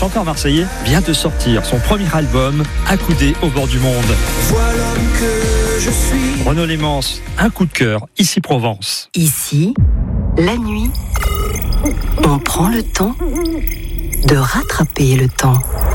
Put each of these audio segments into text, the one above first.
chanteur marseillais vient de sortir son premier album, Accoudé au bord du monde. Voilà que je suis. Renaud Lémence, un coup de cœur, ici Provence. Ici, la nuit, on prend le temps de rattraper le temps.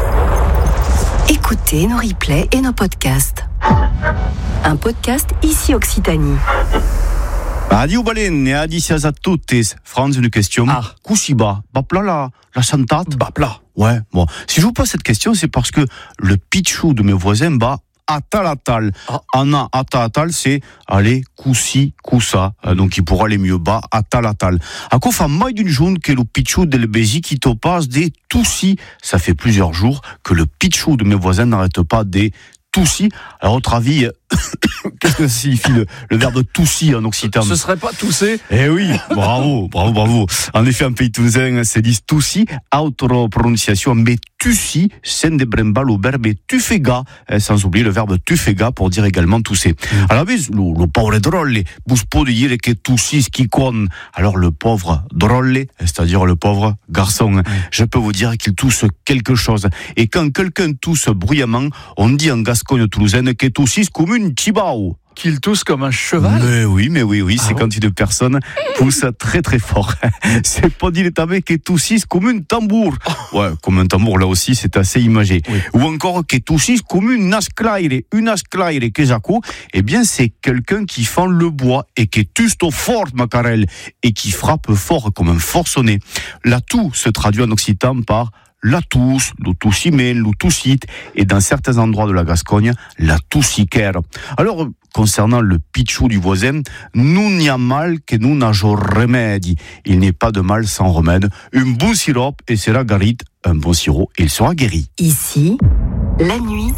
Écoutez nos replays et nos podcasts. Un podcast ici Occitanie. Adieu Balen, adicias a tutti. Franz, une question. Kusiba, bapla la santate. Bapla. Ouais, bon. Si je vous pose cette question, c'est parce que le pitchou de mes voisins bat Atalatal. Anna Atalatal, c'est aller kusi kusa. Donc il pourra aller mieux bas Atalatal. À quoi fait mai d'une journée que le pitchou de l'Ebézi qui te passe des toussis. Ça fait plusieurs jours que le pitchou de mes voisins n'arrête pas des toussis. Alors, à votre avis, qu'est-ce que ça signifie le verbe toussi en occitan? Ce serait pas tousser? Eh oui, bravo. En effet, en pays toulousain, c'est dit toussi, auto-prononciation, mais tussi, scène de brembal au verbe tufega, sans oublier le verbe tufega pour dire également tousser. Alors, le pauvre drôle, buspo de dire que toussi ce qui conne. Alors, le pauvre drôle, c'est-à-dire le pauvre garçon, je peux vous dire qu'il tousse quelque chose. Et quand quelqu'un tousse bruyamment, on dit en Gascogne toulousaine que toussis comme une tibao. Qu'il tousse comme un cheval? Mais oui, c'est quand une personne pousse très très fort. C'est pas dit l'étabé que toussis comme un tambour. Ouais, comme un tambour, là aussi, c'est assez imagé. Oui. Ou encore que toussis comme une asclaire que Jaco, eh bien, c'est quelqu'un qui fend le bois et qui tusto fort, Macarel, et qui frappe fort comme un forcené. La toux se traduit en occitan par la tousse, le toussimène, le toussite, et dans certains endroits de la Gascogne, la toussiquère. Alors, concernant le pitchou du voisin, nous n'y a mal que nous n'ageons remède. Il n'est pas de mal sans remède. Un bon sirop et sera guéri. Un bon sirop et il sera guéri. Ici, la nuit,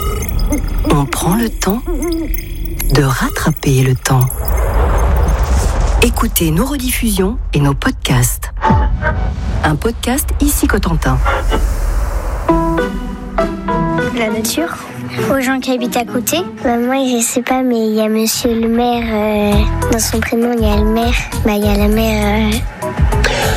on prend le temps de rattraper le temps. Écoutez nos rediffusions et nos podcasts. Un podcast ici Cotentin. La nature. Aux gens qui habitent à côté. Moi, je sais pas, mais il y a monsieur le maire. Dans son prénom, il y a le maire. Il y a la mère